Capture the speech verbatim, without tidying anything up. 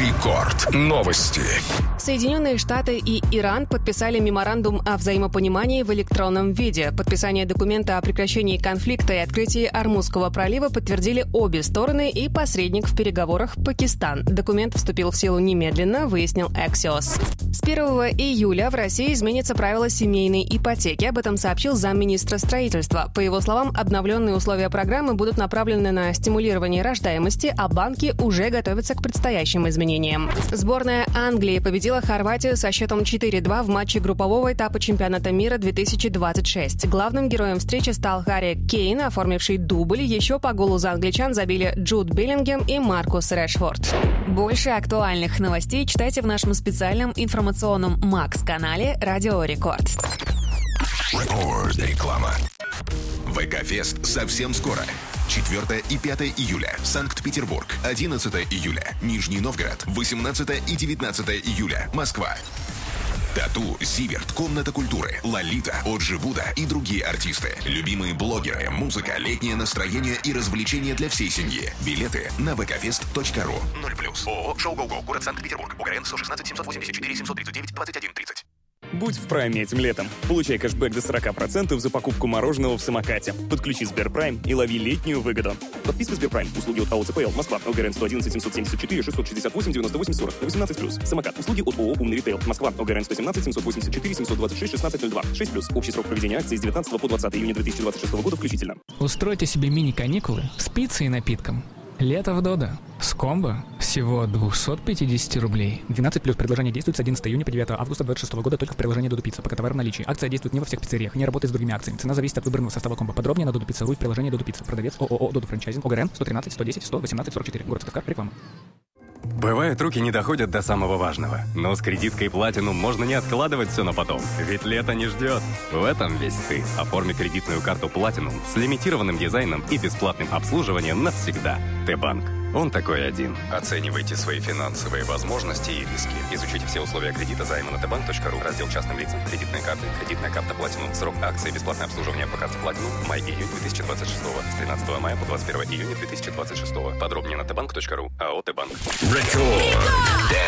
Рекорд. Новости. Соединенные Штаты и Иран подписали меморандум о взаимопонимании в электронном виде. Подписание документа о прекращении конфликта и открытии Ормузского пролива подтвердили обе стороны и посредник в переговорах Пакистан. Документ вступил в силу немедленно, выяснил Axios. С первого июля в России изменятся правила семейной ипотеки. Об этом сообщил замминистра строительства. По его словам, обновленные условия программы будут направлены на стимулирование рождаемости, а банки уже готовятся к предстоящим изменениям. Сборная Англии победила Хорватию со счетом четыре-два в матче группового этапа чемпионата мира две тысячи двадцать шесть. Главным героем встречи стал Харри Кейн, оформивший дубль. Еще по голу за англичан забили Джуд Беллингем и Маркус Решфорд. Больше актуальных новостей читайте в нашем специальном информационном Макс-канале «Радио Рекорд». Реклама. ВК-фест совсем скоро. четвёртое и пятое июля. Санкт-Петербург. одиннадцатое июля. Нижний Новгород. восемнадцатое и девятнадцатое июля. Москва. Тату, Зиверт, Комната культуры, Лолита, Оджи Буда и другие артисты. Любимые блогеры, музыка, летнее настроение и развлечения для всей семьи. Билеты на вэ ка фест точка ру. ноль плюс. ООО «Шоу Го-Го», город Санкт-Петербург. ОГРН сто шестнадцать семьсот восемьдесят четыре семьсот тридцать девять двадцать один тридцать. Будь в Прайме этим летом. Получай кэшбэк до сорок процентов за покупку мороженого в самокате. Подключи Сберпрайм и лови летнюю выгоду. Подписка Сберпрайм. Услуги от АО ЦПЛ. Москва. ОГРН сто одиннадцать семьсот семьдесят четыре шестьсот шестьдесят восемь девяносто восемь сорок. восемнадцать плюс. Самокат. Услуги от ООО «Умный ритейл». Москва. ОГРН сто семнадцать семьсот восемьдесят четыре семьсот двадцать шесть шестнадцать ноль два. шесть плюс. Общий срок проведения акции с девятнадцатого по двадцатое июня две тысячи двадцать шестого года включительно. Устройте себе мини-каникулы с пиццей и напитком. Лето в Додо. С комбо всего двести пятьдесят рублей. двенадцать плюс. Предложение действует с одиннадцатого июня по девятое августа две тысячи двадцать шестого года только в приложении Додо Пицца, пока товар в наличии. Акция действует не во всех пиццериях, не работает с другими акциями. Цена зависит от выбранного состава комбо. Подробнее на Додо Пицца ру в приложении Додо Пицца. Продавец ООО Додо Франчайзинг. ОГРН сто тринадцать сто десять сто восемнадцать сорок четыре. Город Сыктывкар. Реклама. Бывает, руки не доходят до самого важного. Но с кредиткой Platinum можно не откладывать все на потом. Ведь лето не ждет. В этом весь ты. Оформи кредитную карту Platinum с лимитированным дизайном и бесплатным обслуживанием навсегда. Т-банк. Он такой один. Оценивайте свои финансовые возможности и риски. Изучите все условия кредита займа на тэ банк точка ру. Раздел частным лицам. Кредитные карты. Кредитная карта Platinum. Срок акции. Бесплатное обслуживание по карте Platinum. Май-июнь две тысячи двадцать шестого. С тринадцатого мая по двадцать первое июня две тысячи двадцать шестого. Подробнее на тэ банк точка ру. АО Т-банк. Рекорд.